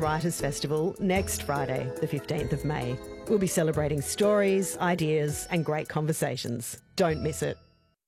Writers' Festival next Friday, the 15th of May. We'll be celebrating stories, ideas and great conversations. Don't miss it.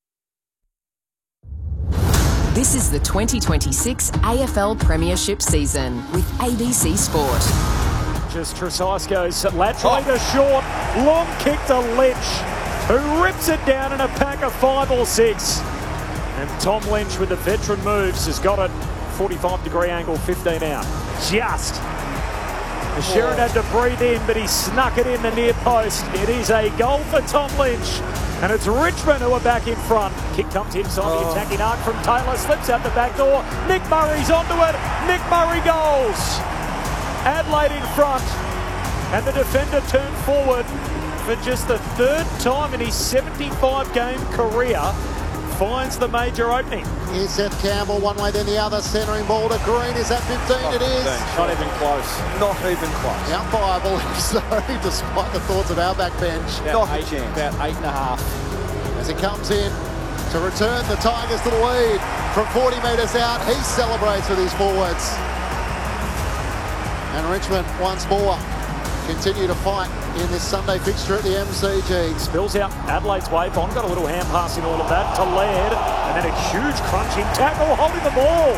This is the 2026 AFL Premiership season with ABC Sport. Just Trusais goes laterally to short, long kick to Lynch, who rips it down in a pack of 5 or 6. And Tom Lynch with the veteran moves has got it 45-degree angle, 15 out. Just. Sheeran had to breathe in, but he snuck it in the near post. It is a goal for Tom Lynch. And it's Richmond who are back in front. Kick comes inside the attacking arc from Taylor, slips out the back door. Nick Murray's onto it. Nick Murray goals. Adelaide in front. And the defender turned forward for just the 3rd time in his 75-game career. Finds the major opening. Here's Seth Campbell, one way then the other, centering ball to Green. Is that 15? It is. Not even close. Not even close. The umpire believes so, despite the thoughts of our backbench. Not a chance. About 8.5. As he comes in to return the Tigers to the lead from 40 metres out, he celebrates with his forwards. And Richmond once more continue to fight in this Sunday fixture at the MCG. Spills out Adelaide's way. Bond got a little hand pass in all of that to Laird. And then a huge crunching tackle holding the ball.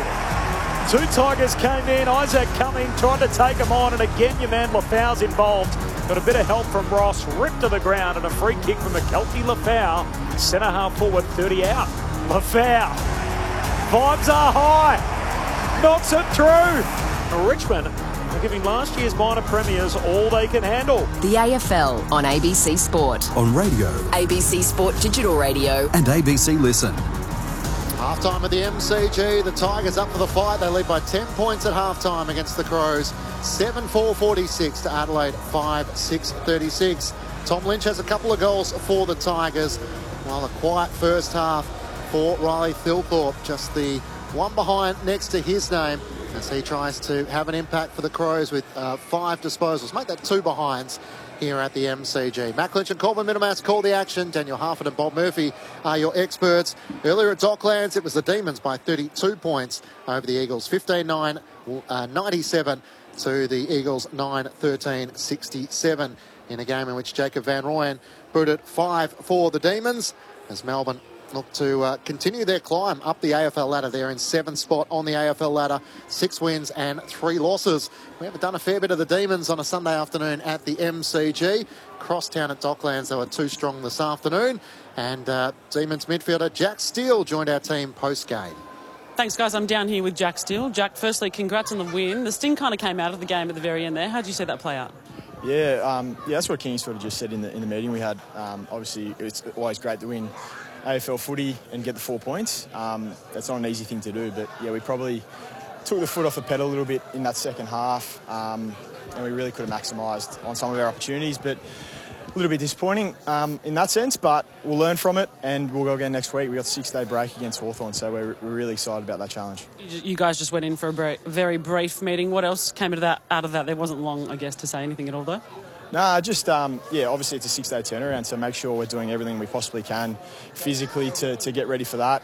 2 Tigers came in. Isaac Cumming trying to take him on. And again, your man Lafau's involved. Got a bit of help from Ross. Ripped to the ground. And a free kick from McKelty Lafau. Centre half forward, 30 out. Lafau. Vibes are high. Knocks it through. Richmond are giving last year's minor premiers all they can handle. The AFL on ABC Sport. On radio, ABC Sport Digital Radio. and ABC Listen. Half-time at the MCG. The Tigers up for the fight. They lead by 10 points at half-time against the Crows. 7-4-46 to Adelaide 5-6-36. Tom Lynch has a couple of goals for the Tigers, while a quiet first half for Riley Thilthorpe. Just the one behind next to his name, as he tries to have an impact for the Crows with 5 disposals. Make that 2 behinds here at the MCG. Matt Lynch and Corbin Minimas call the action. Daniel Harford and Bob Murphy are your experts. Earlier at Docklands, it was the Demons by 32 points over the Eagles. 15-9, 97 to the Eagles 9-13, 67 in a game in which Jacob Van Rooyen booted 5 for the Demons, as Melbourne look to continue their climb up the AFL ladder. They're in 7th spot on the AFL ladder, 6 wins and 3 losses. We haven't done a fair bit of the Demons on a Sunday afternoon at the MCG. Crosstown at Docklands, they were too strong this afternoon. And Demons midfielder Jack Steele joined our team post-game. Thanks, guys. I'm down here with Jack Steele. Jack, firstly, congrats on the win. The sting kind of came out of the game at the very end there. How did you see that play out? Yeah, that's what King sort of just said in the meeting we had. Obviously, it's always great to win AFL footy and get the 4 points. That's not an easy thing to do, but yeah, we probably took the foot off the pedal a little bit in that second half, and we really could have maximised on some of our opportunities, but a little bit disappointing in that sense, but we'll learn from it and we'll go again next week. We got a 6-day break against Hawthorn, so we're really excited about that challenge. You guys just went in for a very brief meeting. What else came out of that? There wasn't long, I guess, to say anything at all, though. No, just, obviously it's a 6-day turnaround, so make sure we're doing everything we possibly can physically to get ready for that.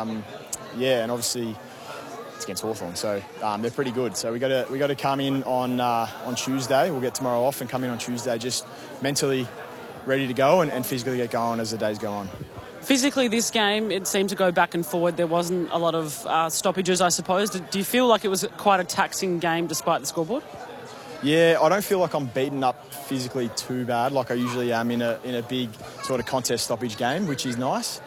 And obviously it's against Hawthorn, so they're pretty good. So we got to come in on Tuesday. We'll get tomorrow off and come in on Tuesday just mentally ready to go and physically get going as the days go on. Physically, this game, it seemed to go back and forward. There wasn't a lot of stoppages, I suppose. Do you feel like it was quite a taxing game despite the scoreboard? Yeah, I don't feel like I'm beaten up physically too bad like I usually am in a big sort of contest stoppage game, which is nice.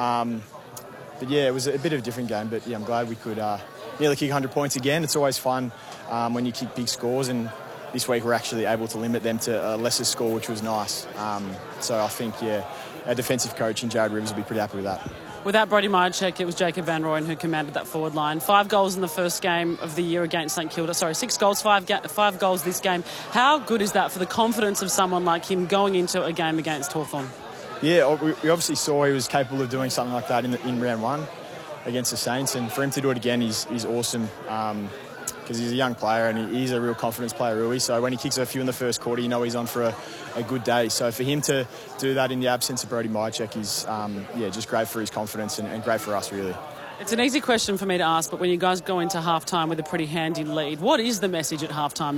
But yeah, it was a bit of a different game, but yeah, I'm glad we could nearly kick 100 points again. It's always fun when you kick big scores, and this week we're actually able to limit them to a lesser score, which was nice. So I think, our defensive coach and Jared Rivers will be pretty happy with that. Without Brody Myercheck, it was Jacob Van Rooyen who commanded that forward line. 5 goals in the first game of the year against St Kilda. 6 goals, 5 goals this game. How good is that for the confidence of someone like him going into a game against Hawthorn? Yeah, we obviously saw he was capable of doing something like that in round 1 against the Saints, and for him to do it again is awesome. Because he's a young player and he's a real confidence player, really. So when he kicks a few in the first quarter, you know he's on for a good day. So for him to do that in the absence of Brody Myercheck is, just great for his confidence and great for us, really. It's an easy question for me to ask, but when you guys go into halftime with a pretty handy lead, what is the message at halftime?